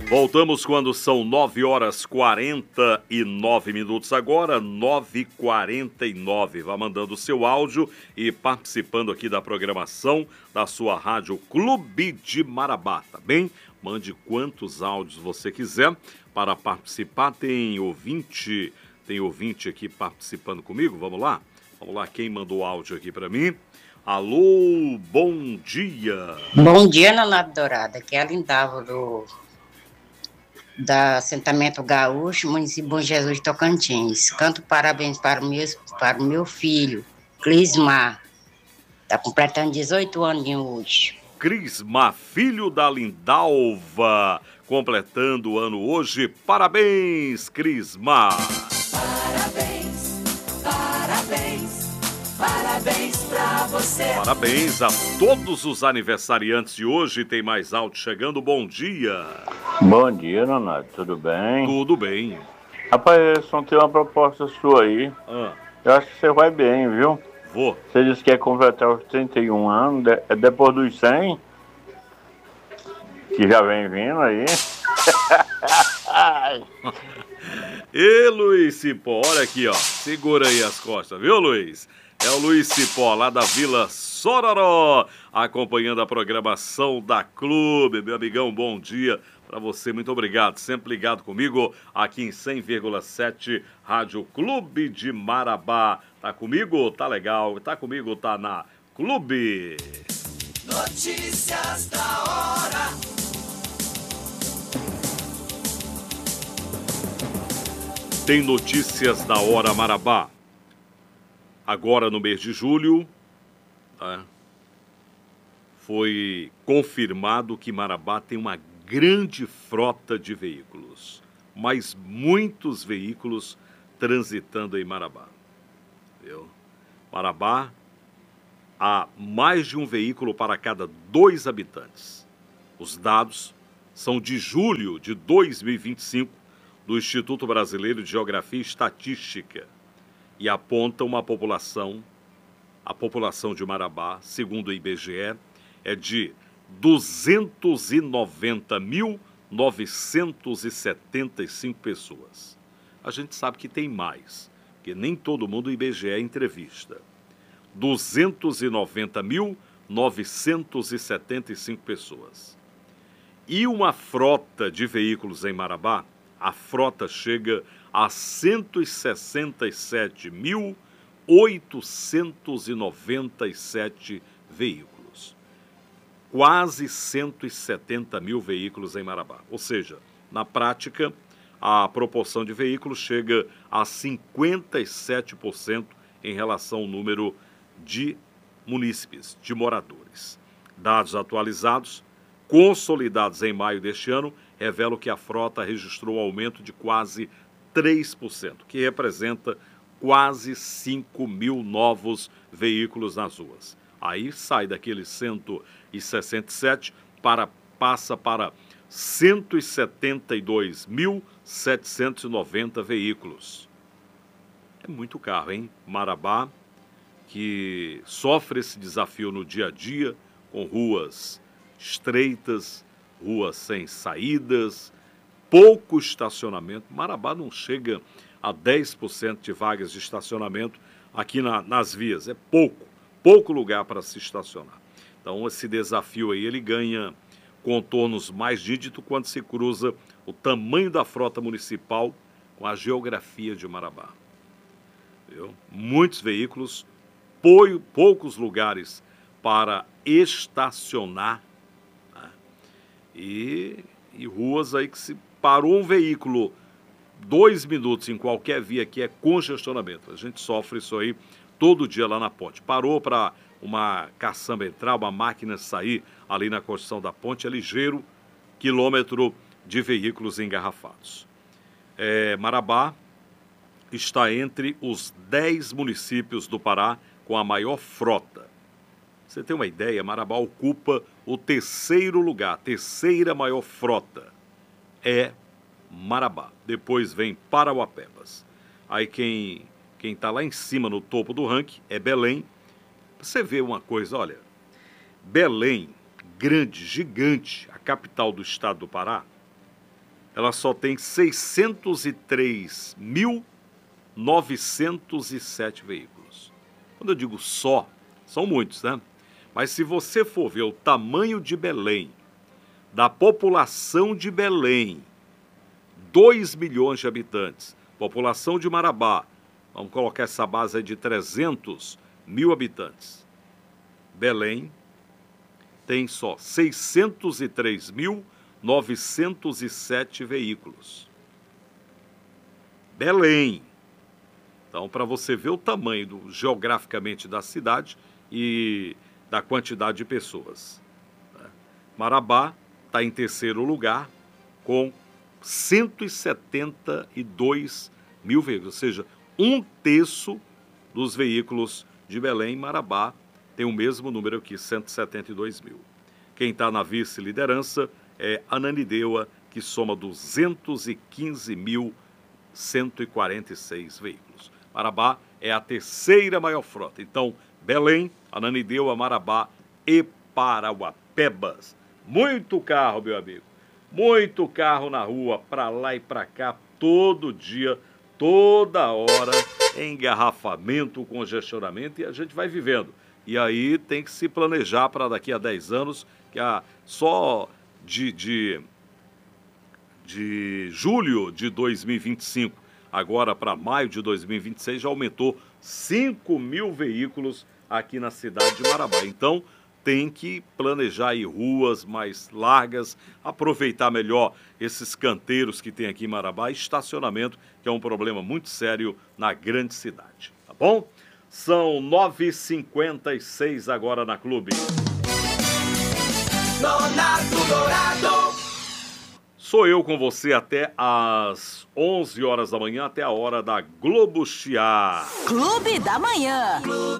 Voltamos quando são 9h49 agora, 9h49. Vá mandando o seu áudio e participando aqui da programação da sua rádio Clube de Marabá, tá bem? Mande quantos áudios você quiser para participar. Tem ouvinte aqui participando comigo, vamos lá? Vamos lá, quem mandou áudio aqui para mim? Alô, bom dia. Bom dia, Nonato Dourado, aqui é a Lindava da Assentamento Gaúcho, município Bom Jesus, Tocantins. Canto parabéns para o meu filho, Clismar. Está completando 18 aninhos hoje. Crismar, filho da Lindalva, completando o ano hoje. Parabéns, Crismar. Parabéns, parabéns, parabéns pra você. Parabéns a todos os aniversariantes de hoje. Tem mais áudio chegando. Bom dia. Bom dia, Nonato. Tudo bem? Tudo bem. Rapaz, eu só tenho uma proposta sua aí. Eu acho que você vai bem, viu? Vou. Você disse que quer completar os 31 anos, depois dos 100, que já vem vindo aí. Ê, Luiz Cipó, olha aqui, ó. Segura aí as costas, viu, Luiz? É o Luiz Cipó, lá da Vila Sororó, acompanhando a programação da Clube. Meu amigão, bom dia para você, muito obrigado. Sempre ligado comigo aqui em 100,7 Rádio Clube de Marabá. Tá comigo? Tá legal. Tá comigo? Tá na Clube. Notícias da hora. Tem notícias da hora, Marabá. Agora no mês de julho, foi confirmado que Marabá tem uma grande frota de veículos, mas muitos veículos transitando em Marabá. Viu? Marabá, há mais de um veículo para cada 2 habitantes. Os dados são de julho de 2025 do Instituto Brasileiro de Geografia e Estatística e apontam a população de Marabá, segundo o IBGE, é de 290.975 pessoas. A gente sabe que tem mais, porque nem todo mundo o IBGE entrevista. 290.975 pessoas. E uma frota de veículos em Marabá, a frota chega a 167.897 veículos. Quase 170 mil veículos em Marabá. Ou seja, na prática, a proporção de veículos chega a 57% em relação ao número de munícipes, de moradores. Dados atualizados, consolidados em maio deste ano, revelam que a frota registrou um aumento de quase 3%, que representa quase 5 mil novos veículos nas ruas. Aí sai daqueles 167 passa para 172.790 veículos. É muito carro, hein? Marabá, que sofre esse desafio no dia a dia, com ruas estreitas, ruas sem saídas, pouco estacionamento. Marabá não chega a 10% de vagas de estacionamento aqui nas vias. É pouco lugar para se estacionar. Então esse desafio aí, ele ganha contornos mais dígitos quando se cruza o tamanho da frota municipal com a geografia de Marabá. Viu? Muitos veículos, poucos lugares para estacionar, né? E ruas aí que se parou um veículo 2 minutos em qualquer via aqui é congestionamento. A gente sofre isso aí todo dia lá na ponte. Parou para uma caçamba entrar, uma máquina sair ali na construção da ponte, é ligeiro quilômetro de veículos engarrafados. Marabá está entre os 10 municípios do Pará com a maior frota. Você tem uma ideia, Marabá ocupa o 3º lugar, a 3ª maior frota é Marabá. Depois vem Parauapebas. Aí quem está lá em cima no topo do ranking é Belém. Você vê uma coisa, olha, Belém, grande, gigante, a capital do estado do Pará, ela só tem 603.907 veículos. Quando eu digo só, são muitos, né? Mas se você for ver o tamanho de Belém, da população de Belém, 2 milhões de habitantes, população de Marabá, vamos colocar essa base aí de 300 mil habitantes. Belém tem só 603.907 veículos. Belém. Então, para você ver o tamanho geograficamente da cidade e da quantidade de pessoas. Marabá está em terceiro lugar com 172 mil veículos, ou seja, 1/3 dos veículos de Belém e Marabá tem o mesmo número aqui, 172 mil. Quem está na vice-liderança é Ananindeua, que soma 215.146 veículos. Marabá é a terceira maior frota. Então, Belém, Ananindeua, Marabá e Parauapebas. Muito carro, meu amigo. Muito carro na rua, para lá e para cá, todo dia, toda hora, engarrafamento, congestionamento, e a gente vai vivendo. E aí tem que se planejar para daqui a 10 anos, que só de julho de 2025, agora para maio de 2026, já aumentou 5 mil veículos aqui na cidade de Marabá. Então, tem que planejar aí ruas mais largas, aproveitar melhor esses canteiros que tem aqui em Marabá, estacionamento, que é um problema muito sério na grande cidade, tá bom? São 9h56 agora na Clube. Nonato Dourado. Sou eu com você até às 11 horas da manhã, até a hora da Globo Chiar. Clube da Manhã.